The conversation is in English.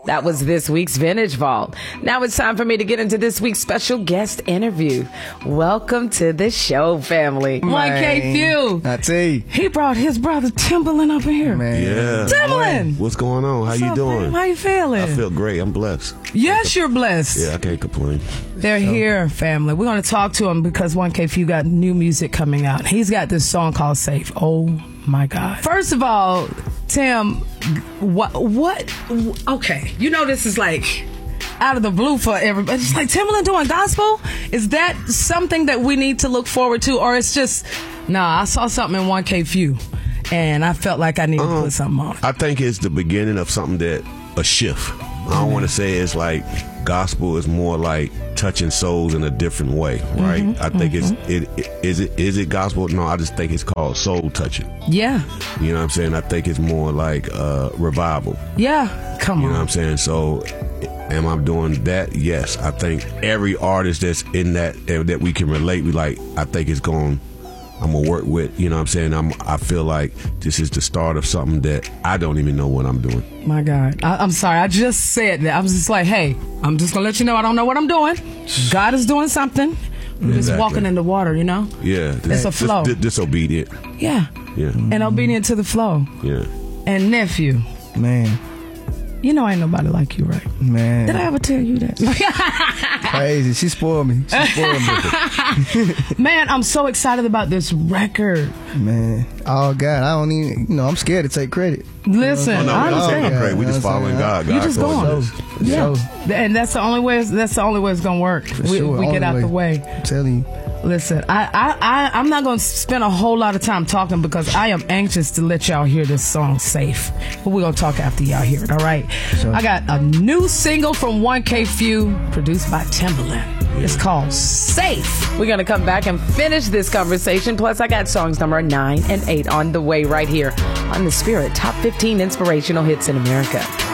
That was this week's Vintage Vault. Now it's time for me to get into this week's special guest interview. Welcome to the show, family. 1K Phew. I tell you. He brought his brother Timbaland up in here. Man. Yeah. Timbaland. What's going on? How you doing? Man? How you feeling? I feel great. I'm blessed. Yes, you're blessed. Yeah, I can't complain. They're here, family. We're going to talk to him because 1K Phew got new music coming out. He's got this song called Safe. Oh, my God. First of all, Tim, what? Okay, you know this is like out of the blue for everybody. It's like Timbaland doing gospel. Is that something that we need to look forward to, or it's just I saw something in 1K Phew, and I felt like I needed to put something on. I think it's the beginning of something a shift. I don't want to say it's like gospel is more like touching souls in a different way, right? I think is it gospel? No, I just think it's called soul touching. Yeah. You know what I'm saying? I think it's more like revival. Yeah. Come on. You know what I'm saying? So am I doing that? Yes. I think every artist that's in that we can relate, I think it's going. I'm gonna work with, you know what I'm saying? I feel like this is the start of something that I don't even know what I'm doing. My God. I'm sorry. I just said that. I was just like, hey, I'm just gonna let you know I don't know what I'm doing. God is doing something. I'm just walking in the water, you know? Yeah. It's a flow. Disobedient. Yeah. Yeah. And obedient to the flow. Yeah. And nephew. Man. You know ain't nobody like you, right? Man. Did I ever tell you that? Crazy. She spoiled me. Man, I'm so excited about this record. Man. Oh, God. I don't even, I'm scared to take credit. Listen, I understand. We just following God. You just going. Yeah. And that's the only way it's going to work. We get out the way. I'm telling you. Listen, I'm not going to spend a whole lot of time talking because I am anxious to let y'all hear this song Safe. But we're going to talk after y'all hear it, all right? Sure. I got a new single from 1K Phew produced by Timbaland. It's called Safe. We're going to come back and finish this conversation. Plus, I got songs number 9 and 8 on the way right here on The Spirit Top 15 Inspirational Hits in America.